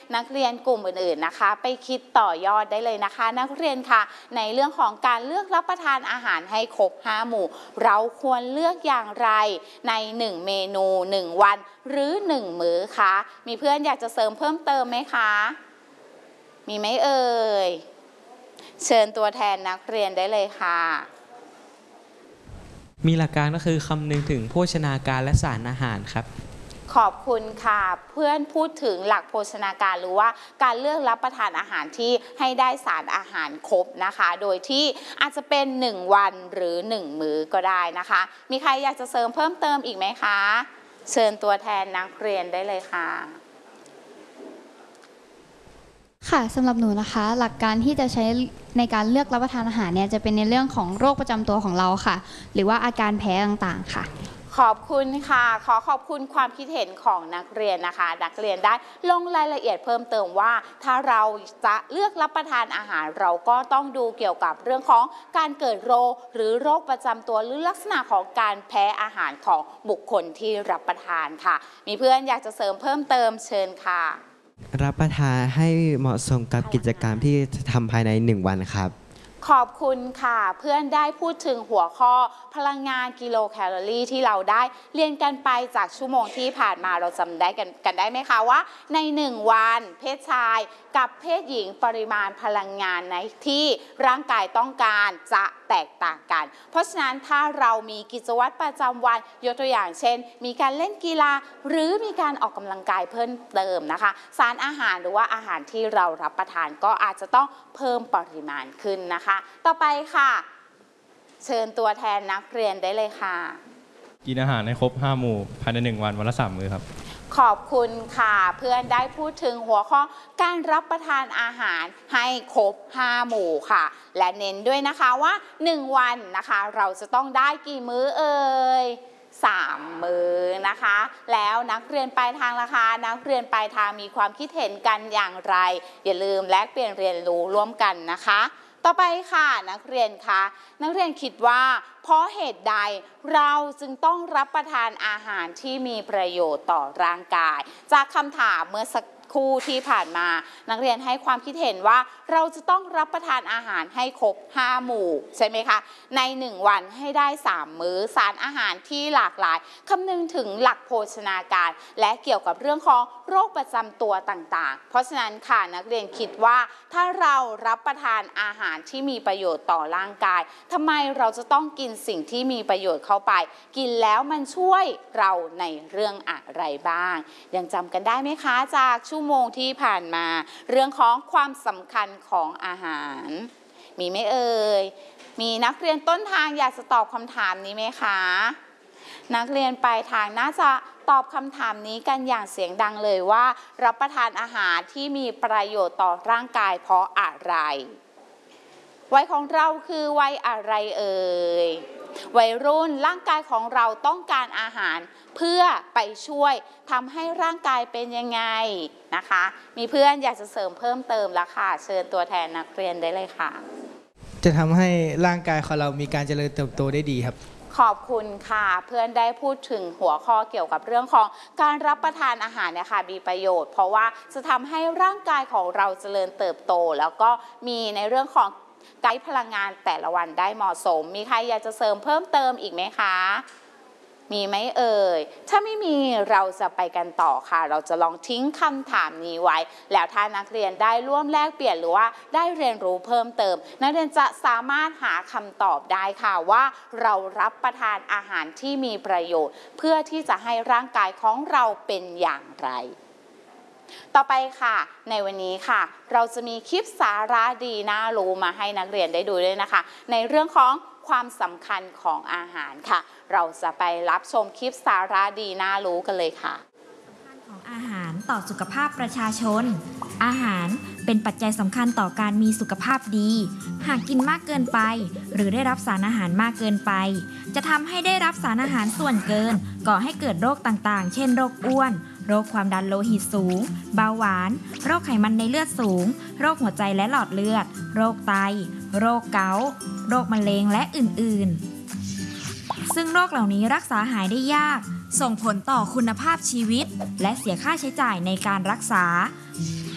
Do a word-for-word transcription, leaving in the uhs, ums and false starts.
นักเรียนกลุ่มอื่นๆนะคะไปคิดต่อยอดได้เลยนะคะนักเรียนค่ะในเรื่องของการเลือกรับประทานอาหารให้ครบห้าหมู่เราควรเลือกอย่างไรในหนึ่งเมนูหนึ่งวันหรือหนึ่งมื้อคะมีเพื่อนอยากจะเสริมเพิ่มเติมไหมคะมีไหมเอ่ยเชิญตัวแทนนักเรียนได้เลยค่ะมีหลักการก็คือคำนึงถึงโภชนาการและสารอาหารครับขอบคุณค่ะเพื่อนพูดถึงหลักโภชนาการหรือว่าการเลือกรับประทานอาหารที่ให้ได้สารอาหารครบนะคะโดยที่อาจจะเป็นหนึ่งวันหรือหนึ่งมื้อก็ได้นะคะมีใครอยากจะเสริมเพิ่มเติมอีกไหมคะเชิญตัวแทนนักเรียนได้เลยค่ะค่ะสำหรับหนูนะคะหลักการที่จะใช้ในการเลือกรับประทานอาหารเนี่ยจะเป็นในเรื่องของโรคประจำตัวของเราค่ะหรือว่าอาการแพ้ต่างๆค่ะขอบคุณค่ะขอขอบคุณความคิดเห็นของนักเรียนนะคะนักเรียนได้ลงรายละเอียดเพิ่มเติมว่าถ้าเราจะเลือกรับประทานอาหารเราก็ต้องดูเกี่ยวกับเรื่องของการเกิดโรคหรือโรคประจำตัวหรือลักษณะของการแพ้อาหารของบุคคลที่รับประทานค่ะมีเพื่อนอยากจะเสริมเพิ่มเติมเชิญค่ะรับประทานให้เหมาะสมกับกิจกรรมที่จะทำภายในหนึ่งวันครับขอบคุณค่ะเพื่อนได้พูดถึงหัวข้อพลังงานกิโลแคลอรี่ที่เราได้เรียนกันไปจากชั่วโมงที่ผ่านมาเราจำได้กันกันได้ไหมคะว่าในหนึ่งวันเพศชายกับเพศหญิงปริมาณพลังงานในที่ร่างกายต้องการจะแตกต่างกันเพราะฉะนั้นถ้าเรามีกิจวัตรประจำวันยกตัวอย่างเช่นมีการเล่นกีฬาหรือมีการออกกำลังกายเพิ่มเติมนะคะสารอาหารหรือว่าอาหารที่เรารับประทานก็อาจจะต้องเพิ่มปริมาณขึ้นนะคะต่อไปค่ะเชิญตัวแทนนักเรียนได้เลยค่ะกินอาหารให้ครบห้าหมู่ภายในหนึ่งวันวันละสามมื้อครับขอบคุณค่ะเพื่อนได้พูดถึงหัวข้อการรับประทานอาหารให้ครบห้าหมู่ค่ะและเน้นด้วยนะคะว่าหนึ่งวันนะคะเราจะต้องได้กี่มื้อเอ่ยสามมื้อนะคะแล้วนักเรียนปลายทางล่ะคะนักเรียนปลายทางมีความคิดเห็นกันอย่างไรอย่าลืมแลกเปลี่ยนเรียนรู้ร่วมกันนะคะต่อไปค่ะนักเรียนคะนักเรียนคิดว่าเพราะเหตุใดเราจึงต้องรับประทานอาหารที่มีประโยชน์ต่อร่างกายจากคำถามเมื่อสักครู่ที่ผ่านมานักเรียนให้ความคิดเห็นว่าเราจะต้องรับประทานอาหารให้ครบห้าหมู่ใช่ไหมคะในหนึ่งวันให้ได้สามมื้อสารอาหารที่หลากหลายคำนึงถึงหลักโภชนาการและเกี่ยวกับเรื่องของโรคประจำตัวต่างๆเพราะฉะนั้นค่ะนักเรียนคิดว่าถ้าเรารับประทานอาหารที่มีประโยชน์ต่อร่างกายทำไมเราจะต้องกินสิ่งที่มีประโยชน์เข้าไปกินแล้วมันช่วยเราในเรื่องอะไรบ้างยังจำกันได้ไหมคะจากชั่วโมงที่ผ่านมาเรื่องของความสำคัญของอาหารมีไหมเอ่ยมีนักเรียนต้นทางอยากจะตอบคำถามนี้ไหมคะนักเรียนปลายทางน่าจะตอบคำถามนี้กันอย่างเสียงดังเลยว่ารับประทานอาหารที่มีประโยชน์ต่อร่างกายเพราะอะไรวัยของเราคือวัยอะไรเอ่ยวัยรุ่นร่างกายของเราต้องการอาหารเพื่อไปช่วยทำให้ร่างกายเป็นยังไงนะคะมีเพื่อนอยากจะเสริมเพิ่มเติมแล้วค่ะเชิญตัวแทนนักเรียนได้เลยค่ะจะทำให้ร่างกายของเรามีการเจริญเติบโตได้ดีครับขอบคุณค่ะเพื่อนได้พูดถึงหัวข้อเกี่ยวกับเรื่องของการรับประทานอาหารเนี่ยค่ะมีประโยชน์เพราะว่าจะทำให้ร่างกายของเราเจริญเติบโตแล้วก็มีในเรื่องของไกด์พลังงานแต่ละวันได้เหมาะสมมีใครอยากจะเสริมเพิ่มเติมอีกไหมคะมีไหมเอ่ยถ้าไม่มีเราจะไปกันต่อค่ะเราจะลองทิ้งคำถามนี้ไว้แล้วถ้านักเรียนได้ร่วมแลกเปลี่ยนหรือว่าได้เรียนรู้เพิ่มเติมนักเรียนจะสามารถหาคำตอบได้ค่ะว่าเรารับประทานอาหารที่มีประโยชน์เพื่อที่จะให้ร่างกายของเราเป็นอย่างไรต่อไปค่ะในวันนี้ค่ะเราจะมีคลิปสาระดีน่ารู้มาให้นักเรียนได้ดูด้วยนะคะในเรื่องของความสำคัญของอาหารค่ะเราจะไปรับชมคลิปสาระดีน่ารู้กันเลยค่ะสำคัญของอาหารต่อสุขภาพประชาชนอาหารเป็นปัจจัยสำคัญต่อการมีสุขภาพดีหากกินมากเกินไปหรือได้รับสารอาหารมากเกินไปจะทำให้ได้รับสารอาหารส่วนเกินก่อให้เกิดโรคต่างๆเช่นโรคอ้วนโรคความดันโลหิตสูงเบาหวานโรคไขมันในเลือดสูงโรคหัวใจและหลอดเลือดโรคไตโรคเกาต์โรคมะเร็งและอื่นๆซึ่งโรคเหล่านี้รักษาหายได้ยากส่งผลต่อคุณภาพชีวิตและเสียค่าใช้จ่ายในการรักษา